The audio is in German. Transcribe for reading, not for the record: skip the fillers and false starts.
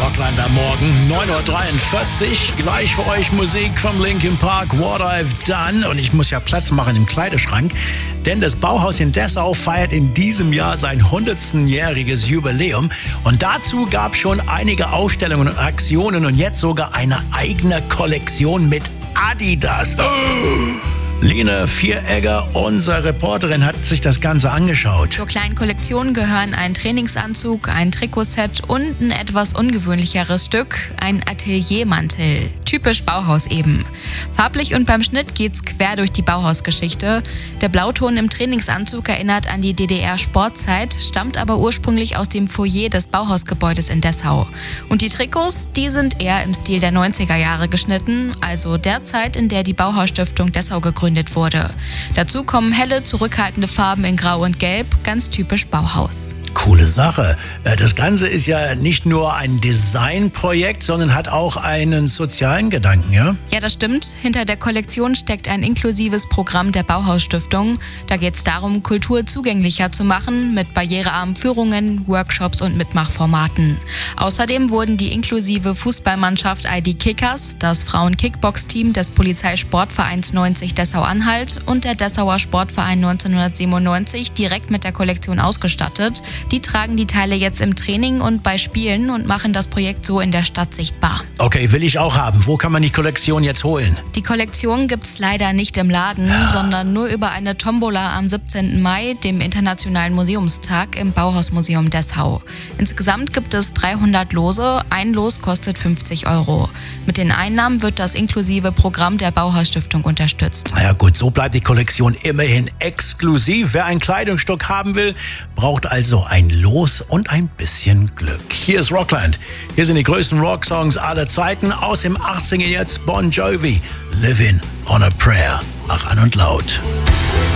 Rockland am Morgen, 9.43 Uhr. Gleich für euch Musik vom Linkin Park, What I've Done. Und ich muss ja Platz machen im Kleiderschrank, denn das Bauhaus in Dessau feiert in diesem Jahr sein 100-jähriges Jubiläum. Und dazu gab es schon einige Ausstellungen und Aktionen und jetzt sogar eine eigene Kollektion mit Adidas. Line Vieregger, unsere Reporterin, hat sich das Ganze angeschaut. Zur kleinen Kollektion gehören ein Trainingsanzug, ein Trikotset und ein etwas ungewöhnlicheres Stück, ein Ateliermantel. Typisch Bauhaus eben. Farblich und beim Schnitt geht's quer durch die Bauhausgeschichte. Der Blauton im Trainingsanzug erinnert an die DDR-Sportzeit, stammt aber ursprünglich aus dem Foyer des Bauhausgebäudes in Dessau. Und die Trikots, die sind eher im Stil der 90er Jahre geschnitten, also der Zeit, in der die Bauhausstiftung Dessau gegründet wurde. Dazu kommen helle, zurückhaltende Farben in Grau und Gelb, ganz typisch Bauhaus. Coole Sache. Das Ganze ist ja nicht nur ein Designprojekt, sondern hat auch einen sozialen Gedanken, ja? Ja, das stimmt. Hinter der Kollektion steckt ein inklusives Programm der Bauhausstiftung. Da geht es darum, Kultur zugänglicher zu machen, mit barrierearmen Führungen, Workshops und Mitmachformaten. Außerdem wurden die inklusive Fußballmannschaft ID Kickers, das Frauen-Kickbox-Team des Polizeisportvereins 90 Dessau-Anhalt und der Dessauer Sportverein 1997 direkt mit der Kollektion ausgestattet. Die tragen die Teile jetzt im Training und bei Spielen und machen das Projekt so in der Stadt sichtbar. Okay, will ich auch haben. Wo kann man die Kollektion jetzt holen? Die Kollektion gibt's leider nicht im Laden, sondern nur über eine Tombola am 17. Mai, dem Internationalen Museumstag im Bauhausmuseum Dessau. Insgesamt gibt es 300 Lose. Ein Los kostet 50 €. Mit den Einnahmen wird das inklusive Programm der Bauhausstiftung unterstützt. Na ja gut, so bleibt die Kollektion immerhin exklusiv. Wer ein Kleidungsstück haben will, braucht also ein Los und ein bisschen Glück. Hier ist Rockland. Hier sind die größten Rocksongs aller Zeiten. Aus dem 80er jetzt Bon Jovi, Living on a Prayer. Mach an und laut.